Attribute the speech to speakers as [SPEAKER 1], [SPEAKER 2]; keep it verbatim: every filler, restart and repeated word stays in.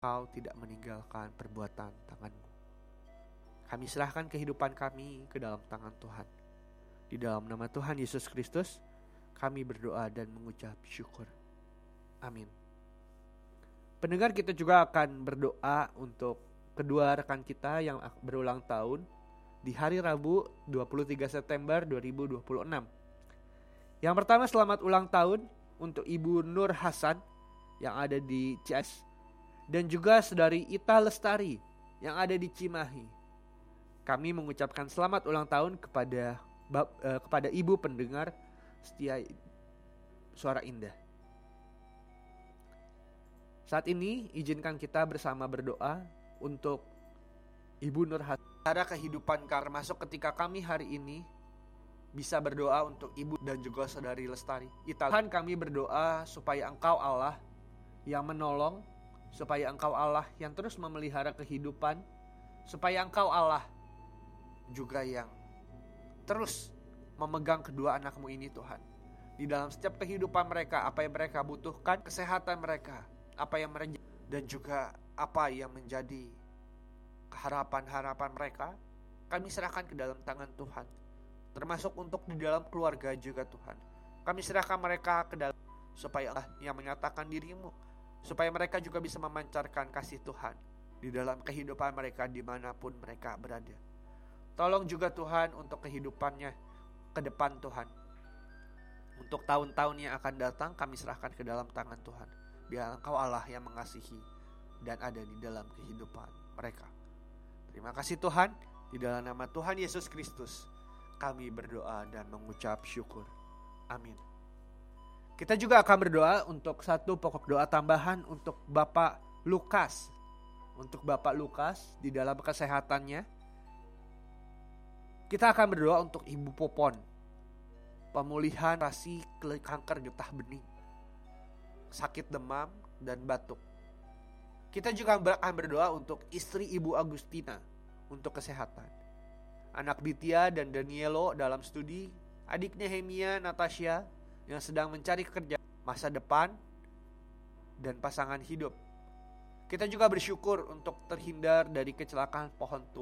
[SPEAKER 1] Kau tidak meninggalkan perbuatan tangan-Mu. Kami serahkan kehidupan kami ke dalam tangan Tuhan. Di dalam nama Tuhan Yesus Kristus, kami berdoa dan mengucap syukur. Amin. Pendengar, kita juga akan berdoa untuk kedua rekan kita yang berulang tahun di hari Rabu dua puluh tiga September dua ribu dua puluh enam. Yang pertama, selamat ulang tahun untuk Ibu Nur Hasan yang ada di C S dan juga saudari Ita Lestari yang ada di Cimahi. Kami mengucapkan selamat ulang tahun kepada eh, kepada Ibu pendengar setia Suara Indah. Saat ini izinkan kita bersama berdoa untuk Ibu Nur Hasan. Ada kehidupan kami, termasuk ketika kami hari ini bisa berdoa untuk Ibu dan juga saudari Lestari. Tuhan, kami berdoa supaya Engkau Allah yang menolong, supaya Engkau Allah yang terus memelihara kehidupan, supaya Engkau Allah juga yang terus memegang kedua anak-Mu ini Tuhan. Di dalam setiap kehidupan mereka, apa yang mereka butuhkan, kesehatan mereka, apa yang mereka, dan juga apa yang menjadi harapan-harapan mereka, kami serahkan ke dalam tangan Tuhan. Termasuk untuk di dalam keluarga juga Tuhan. Kami serahkan mereka ke dalam, supaya Allah yang menyatakan diri-Mu, supaya mereka juga bisa memancarkan kasih Tuhan di dalam kehidupan mereka dimanapun mereka berada. Tolong juga Tuhan untuk kehidupannya ke depan Tuhan. Untuk tahun-tahun yang akan datang, kami serahkan ke dalam tangan Tuhan. Biar Engkau Allah yang mengasihi dan ada di dalam kehidupan mereka. Terima kasih Tuhan, di dalam nama Tuhan Yesus Kristus kami berdoa dan mengucap syukur. Amin. Kita juga akan berdoa untuk satu pokok doa tambahan untuk Bapak Lukas. Untuk Bapak Lukas di dalam kesehatannya. Kita akan berdoa untuk Ibu Popon. Pemulihan rasi kanker getah bening. Sakit demam dan batuk. Kita juga akan berdoa untuk istri Ibu Agustina untuk kesehatan. Anak Ditya dan Danielo dalam studi, adik Nehemia Natasha yang sedang mencari kerja, masa depan, dan pasangan hidup. Kita juga bersyukur untuk terhindar dari kecelakaan pohon tua.